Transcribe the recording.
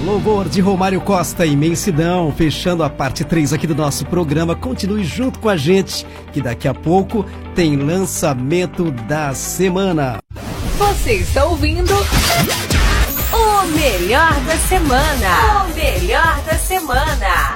Louvor de Romário Costa, Imensidão, fechando a parte 3 aqui do nosso programa. Continue junto com a gente, que daqui a pouco tem lançamento da semana. Você está ouvindo o melhor da semana. O melhor da semana.